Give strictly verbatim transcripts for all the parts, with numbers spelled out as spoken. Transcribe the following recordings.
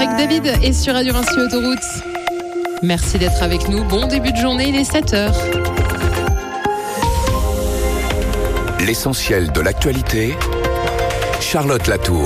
Greg David est sur Radio Vinci Autoroute. Merci d'être avec nous. Bon début de journée, il est sept heures. L'essentiel de l'actualité, Charlotte Latour.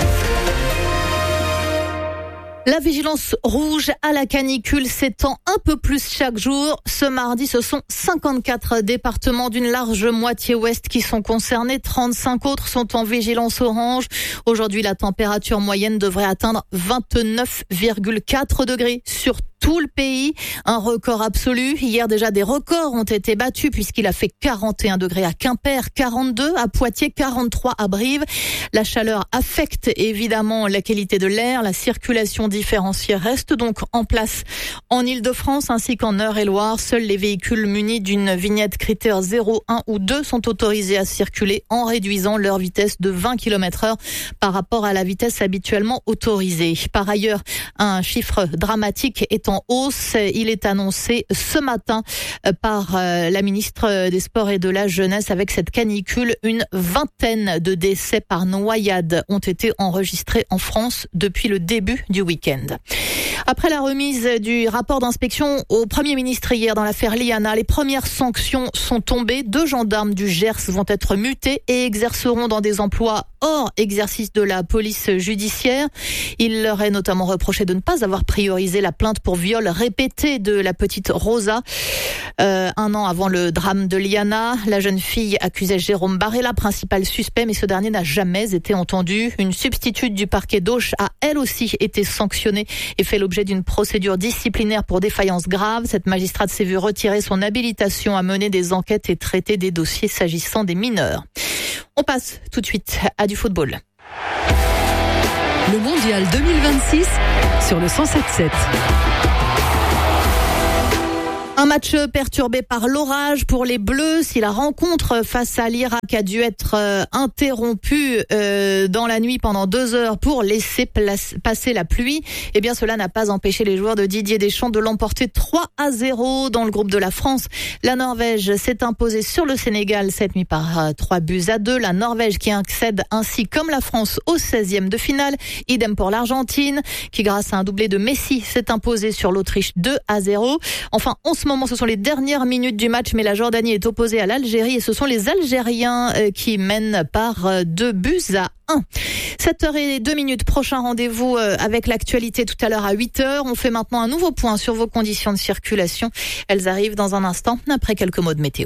La vigilance rouge à la canicule s'étend un peu plus chaque jour. Ce mardi, ce sont cinquante-quatre départements d'une large moitié ouest qui sont concernés. trente-cinq autres sont en vigilance orange. Aujourd'hui, la température moyenne devrait atteindre vingt-neuf virgule quatre degrés sur tout le pays, un record absolu. Hier déjà, des records ont été battus puisqu'il a fait quarante et un degrés à Quimper, quarante-deux à Poitiers, quarante-trois à Brive. La chaleur affecte évidemment la qualité de l'air. La circulation différenciée reste donc en place en Île-de-France ainsi qu'en Eure-et-Loire. Seuls les véhicules munis d'une vignette critère zéro, un ou deux sont autorisés à circuler en réduisant leur vitesse de vingt kilomètres heure par rapport à la vitesse habituellement autorisée. Par ailleurs, un chiffre dramatique est en hausse. Il est annoncé ce matin par la ministre des Sports et de la Jeunesse. Avec cette canicule, une vingtaine de décès par noyade ont été enregistrés en France depuis le début du week-end. Après la remise du rapport d'inspection au Premier ministre hier dans l'affaire Liana, les premières sanctions sont tombées. Deux gendarmes du Gers vont être mutés et exerceront dans des emplois hors exercice de la police judiciaire. Il leur est notamment reproché de ne pas avoir priorisé la plainte pour viol répété de la petite Rosa. Euh, un an avant le drame de Liana, la jeune fille accusait Jérôme Barella, principal suspect, mais ce dernier n'a jamais été entendu. Une substitute du parquet d'Auch a elle aussi été sanctionnée et fait l'objet d'une procédure disciplinaire pour défaillance grave. Cette magistrate s'est vue retirer son habilitation à mener des enquêtes et traiter des dossiers s'agissant des mineurs. On passe tout de suite à du football. Le mondial deux mille vingt-six sur le cent sept sept. Un match perturbé par l'orage pour les Bleus. Si la rencontre face à l'Irak a dû être euh, interrompue euh, dans la nuit pendant deux heures pour laisser place, passer la pluie, eh bien cela n'a pas empêché les joueurs de Didier Deschamps de l'emporter trois à zéro dans le groupe de la France. La Norvège s'est imposée sur le Sénégal cette nuit par euh, trois buts à deux. La Norvège qui accède ainsi comme la France au seizième de finale. Idem pour l'Argentine qui grâce à un doublé de Messi s'est imposée sur l'Autriche deux à zéro. Enfin, on se moment, ce sont les dernières minutes du match, mais la Jordanie est opposée à l'Algérie et ce sont les Algériens qui mènent par deux buts à un. sept heures zéro deux minutes, prochain rendez-vous avec l'actualité tout à l'heure à huit heures. On fait maintenant un nouveau point sur vos conditions de circulation. Elles arrivent dans un instant après quelques mots de météo.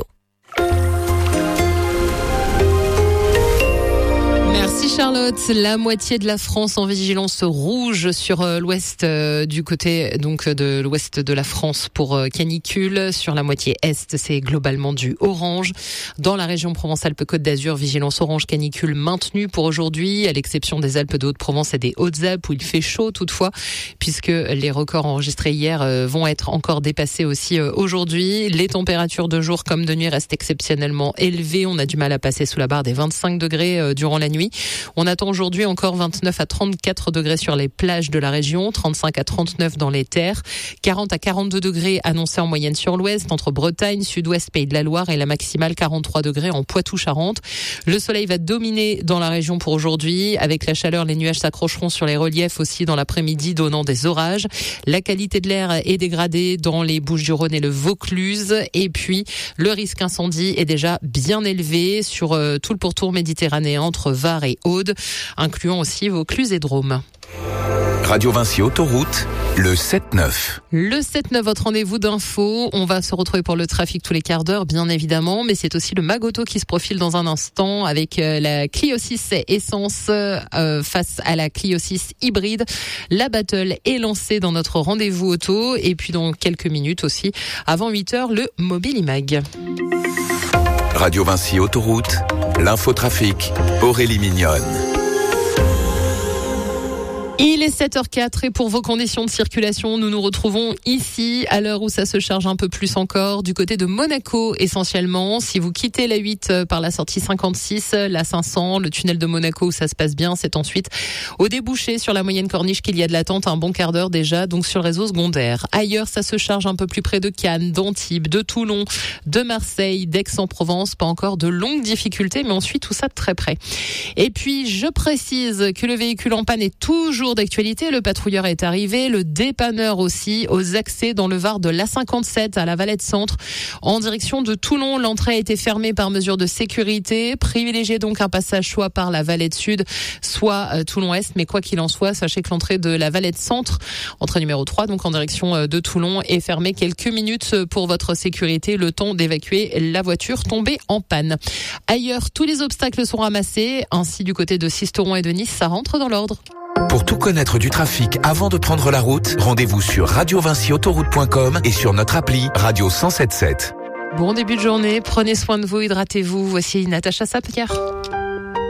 Merci Charlotte. La moitié de la France en vigilance rouge sur euh, l'ouest euh, du côté donc de l'ouest de la France pour euh, canicule. Sur la moitié est, c'est globalement du orange. Dans la région Provence-Alpes-Côte d'Azur, vigilance orange canicule maintenue pour aujourd'hui, à l'exception des Alpes de Haute-Provence et des Hautes-Alpes où il fait chaud toutefois, puisque les records enregistrés hier euh, vont être encore dépassés aussi euh, aujourd'hui. Les températures de jour comme de nuit restent exceptionnellement élevées. On a du mal à passer sous la barre des vingt-cinq degrés euh, durant la nuit. On attend aujourd'hui encore vingt-neuf à trente-quatre degrés sur les plages de la région, trente-cinq à trente-neuf dans les terres, quarante à quarante-deux degrés annoncés en moyenne sur l'ouest, entre Bretagne, Sud-Ouest, Pays de la Loire et la maximale quarante-trois degrés en Poitou-Charentes. Le soleil va dominer dans la région pour aujourd'hui. Avec la chaleur, les nuages s'accrocheront sur les reliefs aussi dans l'après-midi, donnant des orages. La qualité de l'air est dégradée dans les Bouches-du-Rhône et le Vaucluse. Et puis, le risque incendie est déjà bien élevé sur euh, tout le pourtour méditerranéen entre Var et Aude, incluant aussi Vaucluse et Drôme. Radio Vinci Autoroute, le sept neuf. Le sept neuf, votre rendez-vous d'infos. On va se retrouver pour le trafic tous les quarts d'heure, bien évidemment, mais c'est aussi le Magoto qui se profile dans un instant avec la Clio six Essence euh, face à la Clio six hybride. La battle est lancée dans notre rendez-vous auto et puis dans quelques minutes aussi, avant huit heures, le Mobilimag. Radio Vinci Autoroute, l'infotrafic, Aurélie Mignonne. Il est sept heures quatre et pour vos conditions de circulation, nous nous retrouvons ici à l'heure où ça se charge un peu plus encore du côté de Monaco essentiellement. Si vous quittez la huit par la sortie cinquante-six, la cinq cents, le tunnel de Monaco où ça se passe bien, c'est ensuite au débouché sur la moyenne corniche qu'il y a de l'attente un bon quart d'heure déjà, donc sur le réseau secondaire. Ailleurs, ça se charge un peu plus près de Cannes, d'Antibes, de Toulon, de Marseille, d'Aix-en-Provence. Pas encore de longues difficultés, mais on suit tout ça de très près. Et puis, je précise que le véhicule en panne est toujours Toujours d'actualité, le patrouilleur est arrivé, le dépanneur aussi, aux accès dans le Var de l'A cinquante-sept à la Valette Centre. En direction de Toulon, l'entrée a été fermée par mesure de sécurité. Privilégiez donc un passage soit par la Valette Sud, soit euh, Toulon-Est. Mais quoi qu'il en soit, sachez que l'entrée de la Valette Centre, entrée numéro trois, donc en direction de Toulon, est fermée quelques minutes pour votre sécurité, le temps d'évacuer la voiture tombée en panne. Ailleurs, tous les obstacles sont ramassés. Ainsi, du côté de Sisteron et de Nice, ça rentre dans l'ordre. Pour tout connaître du trafic avant de prendre la route, rendez-vous sur radio vinci autoroute point com et sur notre appli Radio cent soixante-dix-sept. Bon début de journée, prenez soin de vous, hydratez-vous. Voici Natacha Sapier.